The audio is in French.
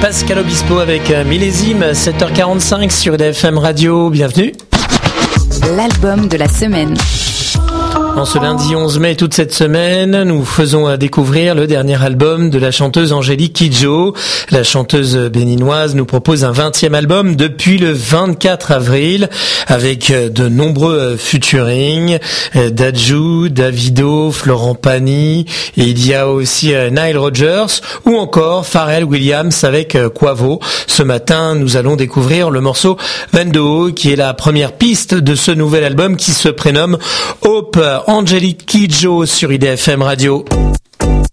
Pascal Obispo avec Millésime, 7h45 sur IDFM Radio. Bienvenue. L'album de la semaine. En ce lundi 11 mai, toute cette semaine, nous faisons découvrir le dernier album de la chanteuse Angélique Kidjo. La chanteuse béninoise nous propose un 20e album depuis le 24 avril avec de nombreux featuring, Dadju, Davido, Florent Pagny, et il y a aussi Nile Rodgers ou encore Pharrell Williams avec Quavo. Ce matin, nous allons découvrir le morceau Vendo qui est la première piste de ce nouvel album qui se prénomme Hope. Angélique Kidjo sur IDFM Radio.